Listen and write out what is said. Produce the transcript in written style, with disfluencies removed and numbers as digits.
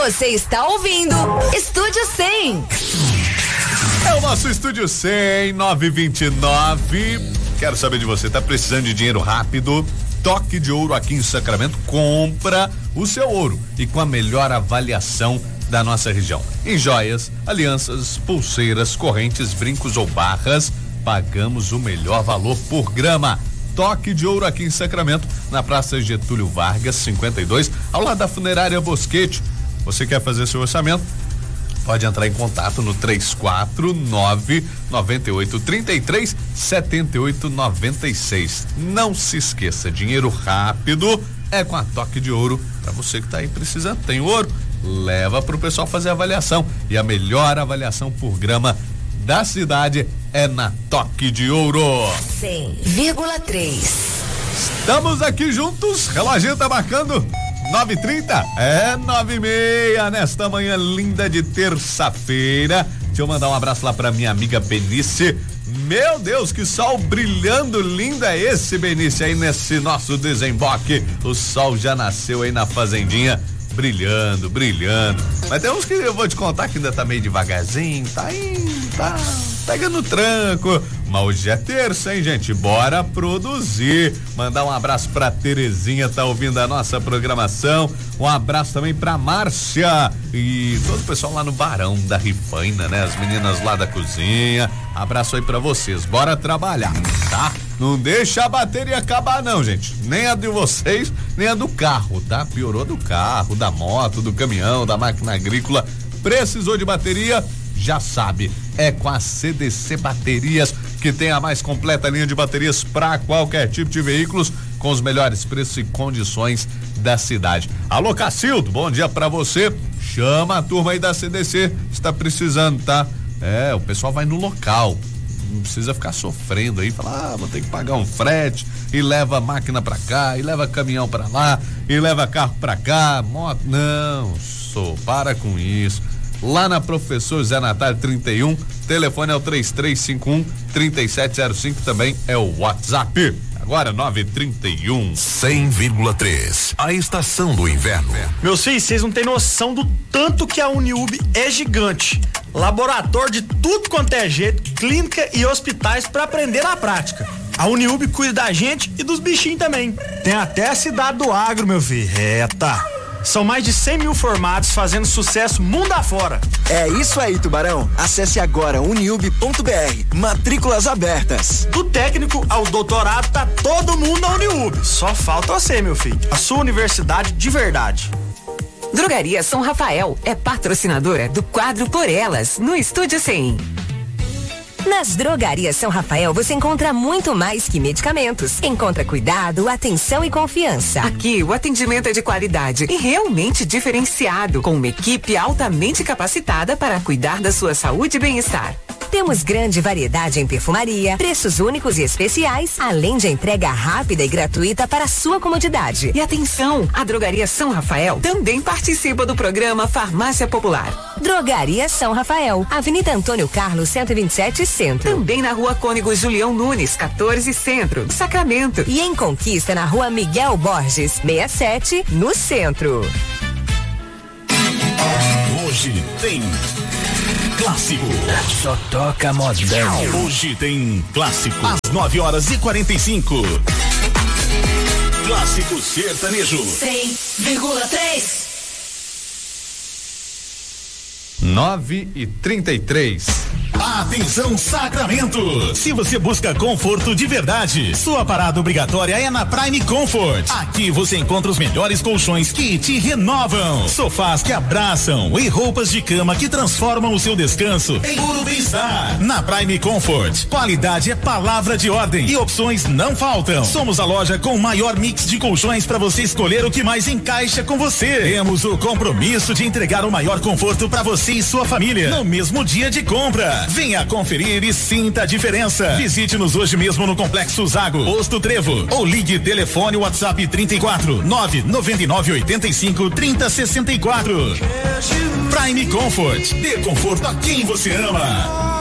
Você está ouvindo Estúdio 100. É o nosso Estúdio 100, 929. Quero saber de você, tá precisando de dinheiro rápido? Toque de Ouro aqui em Sacramento compra o seu ouro e com a melhor avaliação da nossa região. Em joias, alianças, pulseiras, correntes, brincos ou barras, pagamos o melhor valor por grama. Toque de Ouro aqui em Sacramento, na Praça Getúlio Vargas, 52, ao lado da Funerária Bosquete. Você quer fazer seu orçamento? Pode entrar em contato no 349-9833-7896. Não se esqueça, dinheiro rápido é com a Toque de Ouro. Para você que tá aí precisando, tem ouro, leva pro pessoal fazer a avaliação. E a melhor avaliação por grama da cidade é na Toque de Ouro. 100,3. Estamos aqui juntos, reloginho tá marcando 9h30, 9h30 nesta manhã linda de terça-feira. Deixa eu mandar um abraço lá pra minha amiga Benícia. Meu Deus, que sol brilhando lindo é esse, Benícia, aí nesse nosso desemboque. O sol já nasceu aí na fazendinha, brilhando. Mas tem uns que eu vou te contar que ainda tá meio devagarzinho, tá pegando tranco. Mas hoje é terça, hein, gente? Bora produzir. Mandar um abraço pra Terezinha, tá ouvindo a nossa programação. Um abraço também pra Márcia e todo o pessoal lá no Barão da Rifaina, né? As meninas lá da cozinha. Abraço aí pra vocês. Bora trabalhar, tá? Não deixa a bateria acabar não, gente. Nem a de vocês, nem a do carro, tá? Piorou do carro, da moto, do caminhão, da máquina agrícola. Precisou de bateria? Já sabe, é com a CDC Baterias, que tem a mais completa linha de baterias para qualquer tipo de veículos, com os melhores preços e condições da cidade. Alô, Cacildo, bom dia pra você. Chama a turma aí da CDC, está precisando, tá? O pessoal vai no local, não precisa ficar sofrendo aí, falar, vou ter que pagar um frete, e leva a máquina pra cá, e leva caminhão pra lá, e leva carro pra cá, moto, não, para com isso. Lá na Professor Zé Natália 31, telefone é o 3351-3705, também é o WhatsApp. Agora 9h31. 100,3. A estação do inverno. Meus filhos, vocês não têm noção do tanto que a Uniub é gigante. Laboratório de tudo quanto é jeito, clínica e hospitais para aprender na prática. A Uniub cuida da gente e dos bichinhos também. Tem até a cidade do agro, meu filho. São mais de 100 mil formados fazendo sucesso mundo afora. É isso aí, Tubarão. Acesse agora uniub.br. Matrículas abertas. Do técnico ao doutorado, tá todo mundo na Uniub. Só falta você, meu filho. A sua universidade de verdade. Drogaria São Rafael é patrocinadora do quadro Por Elas, no Estúdio 100. Nas Drogarias São Rafael você encontra muito mais que medicamentos. Encontra cuidado, atenção e confiança. Aqui o atendimento é de qualidade e realmente diferenciado, com uma equipe altamente capacitada para cuidar da sua saúde e bem-estar. Temos grande variedade em perfumaria, preços únicos e especiais, além de entrega rápida e gratuita para a sua comodidade. E atenção, a Drogaria São Rafael também participa do programa Farmácia Popular. Drogaria São Rafael, Avenida Antônio Carlos 127 Centro. Também na Rua Cônego Julião Nunes 14 Centro, Sacramento. E em Conquista na Rua Miguel Borges 67 no Centro. Hoje tem clássico. Só toca modão. Hoje tem clássico. Às 9h45. Clássico sertanejo. 100,3. 9h33. Atenção, Sacramento! Se você busca conforto de verdade, sua parada obrigatória é na Prime Comfort. Aqui você encontra os melhores colchões que te renovam, sofás que abraçam e roupas de cama que transformam o seu descanso em puro bem-estar. Na Prime Comfort, qualidade é palavra de ordem e opções não faltam. Somos a loja com o maior mix de colchões para você escolher o que mais encaixa com você. Temos o compromisso de entregar o maior conforto para você e sua família no mesmo dia de compra. Venha conferir e sinta a diferença. Visite-nos hoje mesmo no Complexo Zago, Posto Trevo, ou ligue telefone WhatsApp 34 999 85 30 64. Prime Comfort, dê conforto a quem você ama.